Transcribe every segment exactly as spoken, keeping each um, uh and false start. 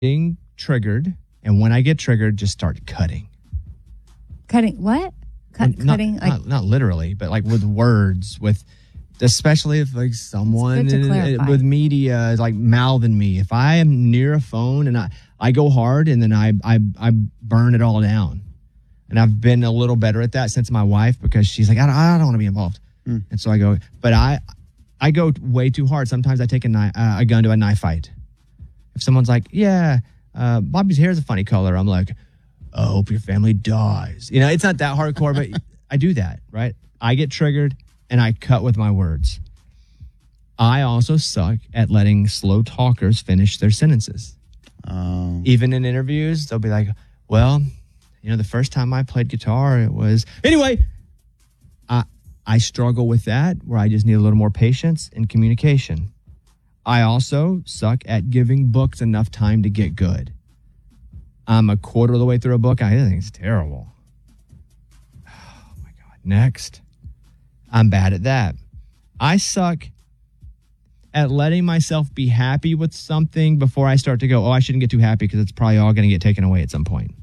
Being triggered, and when I get triggered, just start cutting. Cutting what? Cut, not, cutting like not, not literally, but like with words, with especially if like someone in, in, with media is like mouthing me. If I am near a phone and I, I go hard and then I, I I burn it all down. And I've been a little better at that since my wife, because she's like, I don't, I don't want to be involved. Mm. And so I go, but I I go way too hard. Sometimes I take a, knife, uh, a gun to a knife fight. If someone's like, yeah, uh, Bobby's hair is a funny color, I'm like, I hope your family dies. You know, it's not that hardcore, but I do that, right? I get triggered and I cut with my words. I also suck at letting slow talkers finish their sentences. Um. Even in interviews, they'll be like, well, you know, the first time I played guitar, it was... Anyway, I, I struggle with that, where I just need a little more patience and communication. I also suck at giving books enough time to get good. I'm a quarter of the way through a book. I think it's terrible. Oh, my God. Next. I'm bad at that. I suck at letting myself be happy with something before I start to go, oh, I shouldn't get too happy because it's probably all going to get taken away at some point.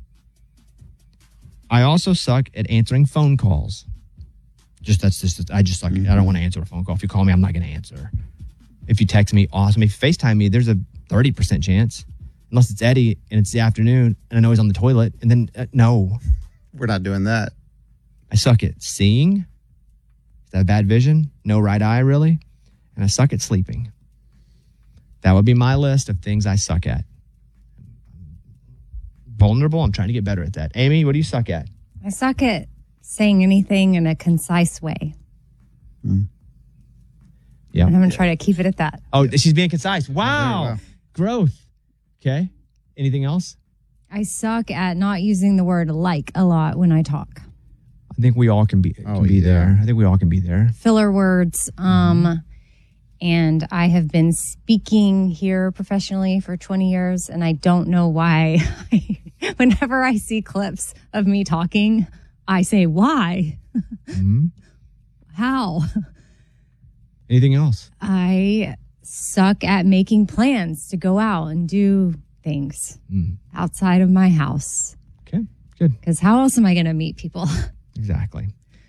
I also suck at answering phone calls. Just that's just, I just suck. Mm-hmm. I don't want to answer a phone call. If you call me, I'm not going to answer. If you text me, awesome. If you FaceTime me, there's a thirty percent chance. Unless it's Eddie and it's the afternoon and I know he's on the toilet. And then, uh, no. We're not doing that. I suck at seeing. Is that bad vision? No right eye, really? And I suck at sleeping. That would be my list of things I suck at. Vulnerable, I'm trying to get better at that. Amy, what do you suck at? I suck at saying anything in a concise way. Mm. Yeah. And I'm going to try to keep it at that. Oh, she's being concise. Wow. Oh, growth. Okay. Anything else? I suck at not using the word like a lot when I talk. I think we all can be, can oh, be yeah. there. I think we all can be there. Filler words. Um, mm-hmm. And I have been speaking here professionally for twenty years, and I don't know why. Whenever I see clips of me talking, I say, why? Mm-hmm. How? Anything else? I suck at making plans to go out and do things mm. outside of my house. Okay, good. Because how else am I going to meet people? Exactly.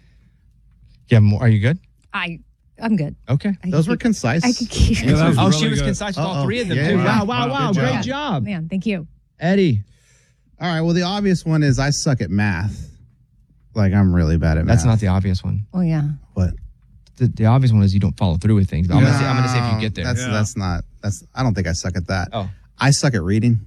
Yeah, more. Are you good? I... I'm good. Okay. I Those were keep, concise. I could keep yeah, oh, really she was good. concise with Uh-oh. all three of them, yeah, too. Wow, wow, wow. wow. Great job. Man, thank you. Eddie. All right. Well, the obvious one is I suck at math. Like, I'm really bad at math. That's not the obvious one. Oh, yeah. What? The, the obvious one is you don't follow through with things. But I'm no, going to say if you get there. That's, yeah. that's not, that's, I don't think I suck at that. Oh. I suck at reading.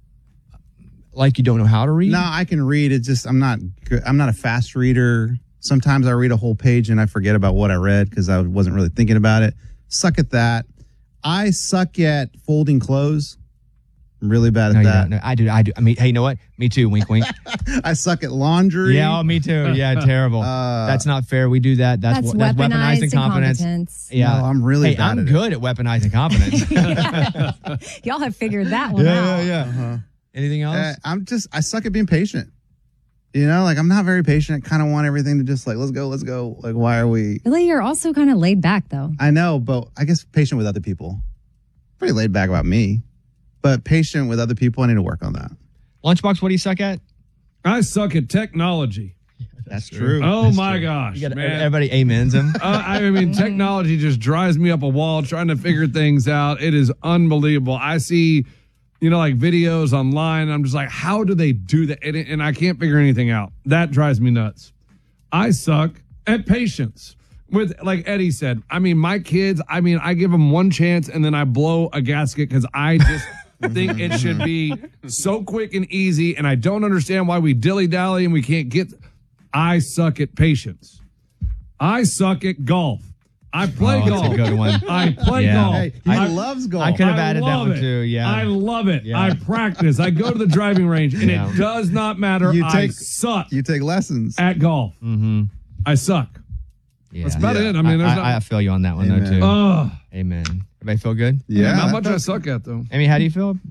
Like you don't know how to read? No, I can read. It's just, I'm not good. I'm not a fast reader. Sometimes I read a whole page and I forget about what I read because I wasn't really thinking about it. Suck at that. I suck at folding clothes. I'm really bad at no, that. No, I do. I do. I mean, hey, you know what? Me too. Wink, wink. I suck at laundry. Yeah, oh, me too. Yeah, terrible. Uh, that's not fair. We do that. That's, that's, that's weaponized, weaponized incompetence. incompetence. Yeah, no, I'm really hey, bad I'm at good it. at weaponized incompetence. Y'all have figured that one yeah, out. Yeah, yeah, uh-huh. Anything else? Uh, I'm just, I suck at being patient. You know, like I'm not very patient. I kind of want everything to just like, let's go, let's go. Like, why are we? Really, you're also kind of laid back, though. I know, but I guess patient with other people. Pretty laid back about me, but patient with other people. I need to work on that. Lunchbox, what do you suck at? I suck at technology. Yeah, that's, that's true. Oh that's my true. gosh, gotta, man! Everybody amens him. uh, I mean, technology just drives me up a wall trying to figure things out. It is unbelievable. I see. You know, like videos online. I'm just like, how do they do that? And, and I can't figure anything out. That drives me nuts. I suck at patience. With, like Eddie said, I mean, my kids, I mean, I give them one chance and then I blow a gasket because I just think it should be so quick and easy. And I don't understand why we dilly-dally and we can't get. I suck at patience. I suck at golf. I play oh, golf. That's a good one. I play yeah. golf. Hey, he I, loves golf. I could have added that one it. too. Yeah, I love it. Yeah. I practice. I go to the driving range, and yeah. it does not matter. You I take, suck. You take lessons at golf. Mm-hmm. I suck. Yeah. That's about yeah. it. I mean, there's I, not... I feel you on that one Amen. though too. Uh, Amen. Everybody feel good? Yeah. Not much I suck at though. Amy, how do you feel?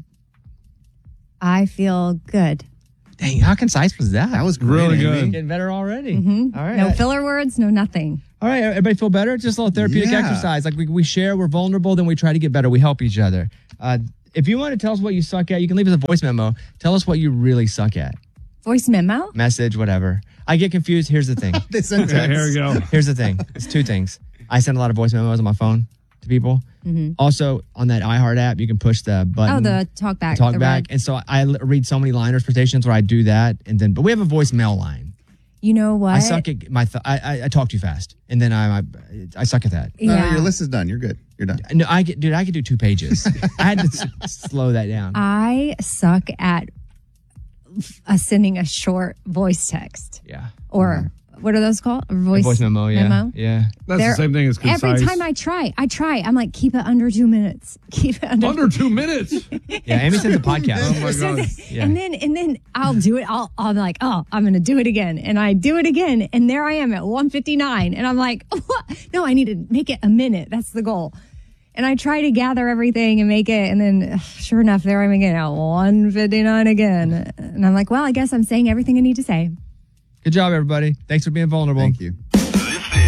I feel good. Dang, how concise was that? That was really great, good. Amy. Getting better already. Mm-hmm. All right. No filler words, no nothing. All right, everybody feel better? Just a little therapeutic yeah. exercise. Like we, we share, we're vulnerable, then we try to get better. We help each other. Uh, if you want to tell us what you suck at, you can leave us a voice memo. Tell us what you really suck at. Voice memo? Message, whatever. I get confused. Here's the thing. They send Okay, here we go. Here's the thing. It's two things. I send a lot of voice memos on my phone to people. Mm-hmm. Also, on that iHeart app, you can push the button. Oh, the talk back. Talk the back. red. And so I l- read so many liners for stations where I do that. And then, but we have a voicemail line. You know what? I suck at my, th- I, I, I talk too fast. And then I, I, I suck at that. No, Yeah. no, your list is done. You're good. You're done. No, I get, dude, I could do two pages. I had to s- slow that down. I suck at uh, sending a short voice text yeah. or what are those called? A voice, Voice memo, yeah. memo? Yeah. That's There- the same thing as concise. Every time I try, I try. I'm like, keep it under two minutes. Keep it under. Under two minutes. Yeah. Amy sends a podcast. Oh my God. Yeah. And then and then I'll do it. I'll I'll be like, oh, I'm gonna do it again, and I do it again, and there I am at one fifty-nine, and I'm like, what? No, I need to make it a minute. That's the goal. And I try to gather everything and make it, and then ugh, sure enough, there I'm again at one fifty-nine again, and I'm like, well, I guess I'm saying everything I need to say. Good job, everybody. Thanks for being vulnerable. Thank you.